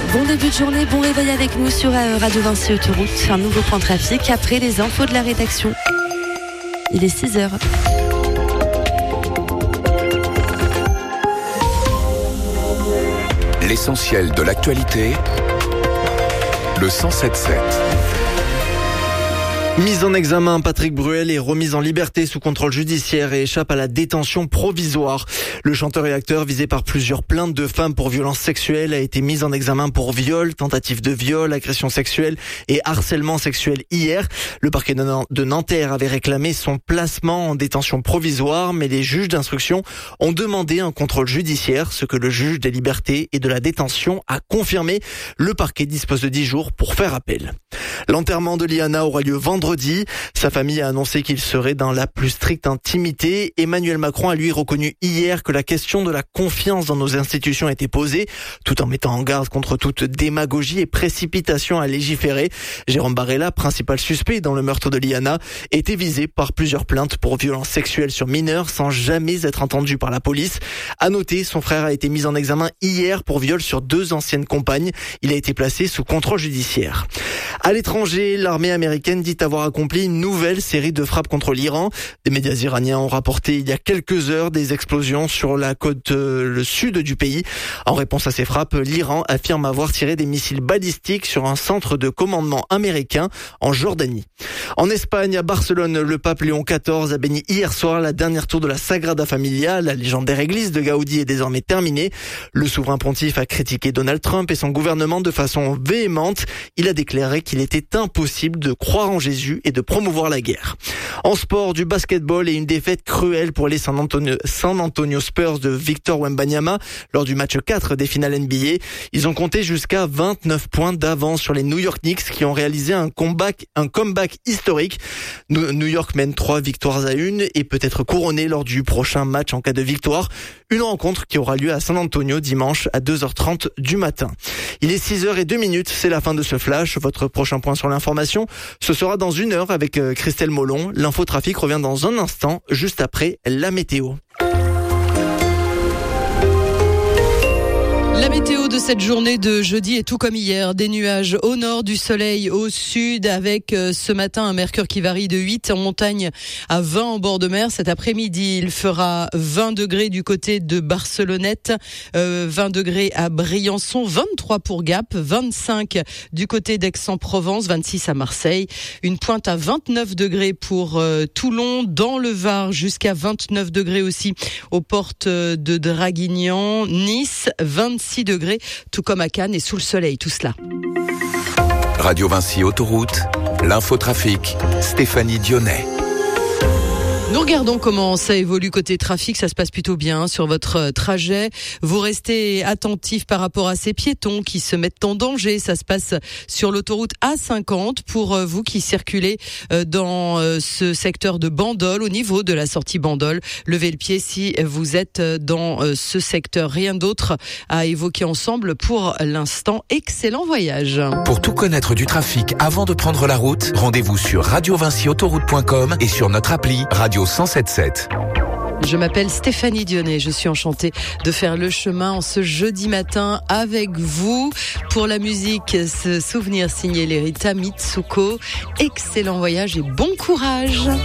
Bon début de journée, bon réveil avec nous sur Radio Vinci Autoroute. Un nouveau point trafic après les infos de la rédaction. Il est 6h. L'essentiel de l'actualité, le 107.7. Mise en examen, Patrick Bruel est remis en liberté sous contrôle judiciaire et échappe à la détention provisoire. Le chanteur et acteur, visé par plusieurs plaintes de femmes pour violences sexuelles, a été mis en examen pour viol, tentative de viol, agression sexuelle et harcèlement sexuel hier. Le parquet de Nanterre avait réclamé son placement en détention provisoire, mais les juges d'instruction ont demandé un contrôle judiciaire, ce que le juge des libertés et de la détention a confirmé. Le parquet dispose de 10 jours pour faire appel. L'enterrement de Liana aura lieu vendredi. Sa famille a annoncé qu'il serait dans la plus stricte intimité. Emmanuel Macron a lui reconnu hier que la question de la confiance dans nos institutions était posée, tout en mettant en garde contre toute démagogie et précipitation à légiférer. Jérôme Barella, principal suspect dans le meurtre de Liana, était visé par plusieurs plaintes pour violences sexuelles sur mineurs sans jamais être entendu par la police. À noter, son frère a été mis en examen hier pour viol sur 2 anciennes compagnes. Il a été placé sous contrôle judiciaire. À l'étranger, l'armée américaine dit avoir accompli une nouvelle série de frappes contre l'Iran. Des médias iraniens ont rapporté il y a quelques heures des explosions sur la côte le sud du pays. En réponse à ces frappes, l'Iran affirme avoir tiré des missiles balistiques sur un centre de commandement américain en Jordanie. En Espagne, à Barcelone, le pape Léon XIV a béni hier soir la dernière tour de la Sagrada Familia. La légendaire église de Gaudi est désormais terminée. Le souverain pontife a critiqué Donald Trump et son gouvernement de façon véhémente. Il a déclaré qu'il était impossible de croire en Jésus et de promouvoir la guerre. En sport, du basketball et une défaite cruelle pour les San Antonio Spurs de Victor Wembanyama lors du match 4 des finales NBA. Ils ont compté jusqu'à 29 points d'avance sur les New York Knicks qui ont réalisé un comeback historique. New York mène 3 victoires à 1 et peut être couronné lors du prochain match en cas de victoire. Une rencontre qui aura lieu à San Antonio dimanche à 2h30 du matin. Il est 6h02, c'est la fin de ce flash. Votre prochain point sur l'information, ce sera dans 1 heure avec Christelle Molon. L'infotrafic revient dans un instant, juste après la météo. La météo de cette journée de jeudi est tout comme hier. Des nuages au nord, du soleil au sud, avec ce matin un mercure qui varie de 8 en montagne à 20 en bord de mer. Cet après-midi, il fera 20 degrés du côté de Barcelonnette, 20 degrés à Briançon, 23 pour Gap, 25 du côté d'Aix-en-Provence, 26 à Marseille. Une pointe à 29 degrés pour Toulon, dans le Var, jusqu'à 29 degrés aussi aux portes de Draguignan, Nice, 26 degrés, tout comme à Cannes et sous le soleil, tout cela. Radio Vinci Autoroute, l'infotrafic, Stéphanie Dionnet. Nous regardons comment ça évolue côté trafic. Ça se passe plutôt bien sur votre trajet. Vous restez attentifs par rapport à ces piétons qui se mettent en danger. Ça se passe sur l'autoroute A50 pour vous qui circulez dans ce secteur de Bandol, au niveau de la sortie Bandol. Levez le pied si vous êtes dans ce secteur. Rien d'autre à évoquer ensemble pour l'instant. Excellent voyage. Pour tout connaître du trafic avant de prendre la route, rendez-vous sur radiovinciautoroute.com et sur notre appli Radio 107.7. Je m'appelle Stéphanie Dionnet, je suis enchantée de faire le chemin en ce jeudi matin avec vous. Pour la musique, ce souvenir signé Lerita Mitsuko. Excellent voyage et bon courage.